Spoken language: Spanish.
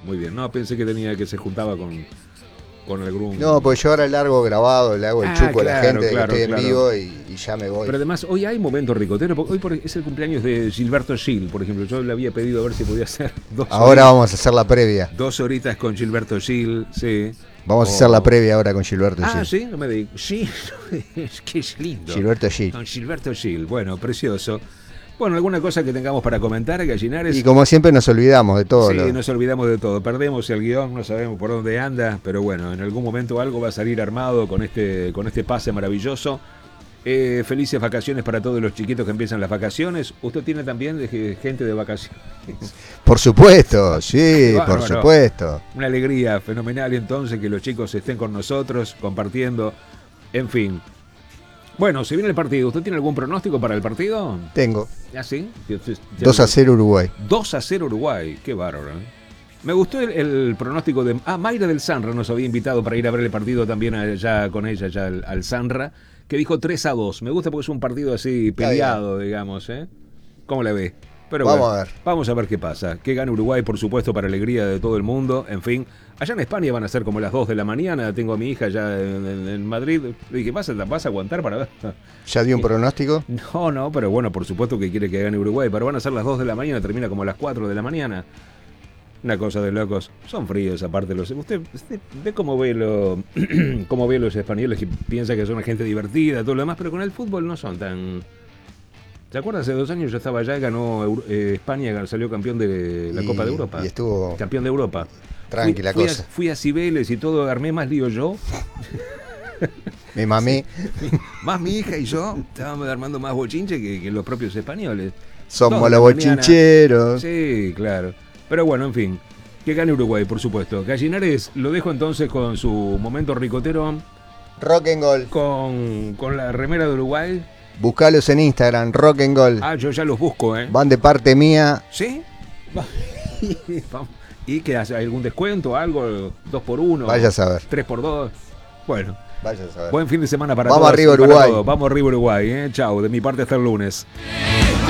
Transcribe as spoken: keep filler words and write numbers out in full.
muy bien. No, pensé que tenía que se juntaba con, con algún... No, pues yo ahora largo grabado, le hago el Ah, chupo claro, a la gente claro, que estoy claro. en vivo y, y ya me voy. Pero además, hoy hay momento ricotero, porque hoy por- es el cumpleaños de Gilberto Gil, por ejemplo. Yo le había pedido a ver si podía hacer dos Ahora horitas, vamos a hacer la previa. dos horitas con Gilberto Gil, sí. Vamos a O- hacer la previa ahora con Gilberto Ah, Gil. sí, no me digas. Sí, es que es lindo. Gilberto Gil. Con Gilberto Gil, bueno, precioso. Bueno, alguna cosa que tengamos para comentar, Gallinares. Y como siempre nos olvidamos de todo. Sí, lo- nos olvidamos de todo. Perdemos el guión, no sabemos por dónde anda, pero bueno, en algún momento algo va a salir armado con este, con este pase maravilloso. Eh, felices vacaciones para todos los chiquitos que empiezan las vacaciones. ¿Usted tiene también de- gente de vacaciones? Por supuesto, sí, Bárbaro. por supuesto. Una alegría fenomenal entonces que los chicos estén con nosotros, compartiendo, en fin. Bueno, se viene el partido. ¿Usted tiene algún pronóstico para el partido? Tengo. ¿Ah, sí? dos a cero Uruguay. dos a cero Uruguay, qué bárbaro. ¿eh? Me gustó el, el pronóstico de... Ah, Mayra del Sanra nos había invitado para ir a ver el partido también allá con ella, allá al, al Sanra, que dijo tres a dos. Me gusta porque es un partido así peleado, digamos. ¿eh? ¿Cómo le ve? Pero Vamos bueno, a ver. Vamos a ver qué pasa. Que gane Uruguay, por supuesto, para alegría de todo el mundo. En fin, allá en España van a ser como las dos de la mañana. Tengo a mi hija allá en, en- en Madrid. Le dije, ¿vas a, ¿vas a aguantar para ver? ¿Ya dio un pronóstico? No, no, pero bueno, por supuesto que quiere que gane Uruguay, pero van a ser las dos de la mañana, termina como a las cuatro de la mañana. Una cosa de locos. Son fríos aparte los... Usted, usted ve cómo ve lo cómo ve los españoles que piensa que son gente divertida, todo lo demás, pero con el fútbol no son tan... ¿Se acuerdan? Hace dos años yo estaba allá y ganó Euro- eh, España, salió campeón de la Y- Copa de Europa. y estuvo Campeón de Europa. tranqui la fui, cosa. A, fui a Cibeles y todo, armé más lío yo. Mi mami, Más mi hija y yo estábamos armando más bochinche que, que los propios españoles. somos Dos de los la mañana. bochincheros. Sí, claro. Pero bueno, en fin. Que gane Uruguay, por supuesto. Gallinares, lo dejo entonces con su momento ricotero, Rock and Gold. con, con la remera de Uruguay. Buscalos en Instagram, Rock and Gold. Ah, yo ya los busco, ¿eh? Van de parte mía. ¿Sí? Vamos. ¿Y qué hace? ¿Algún descuento? ¿Algo? ¿Dos por uno? Vaya a saber. ¿Tres por dos? Bueno, Vaya a saber. buen fin de semana para Vamos todos arriba, y para Uruguay. todos. Vamos arriba Uruguay, ¿eh? Chao, de mi parte hasta el lunes.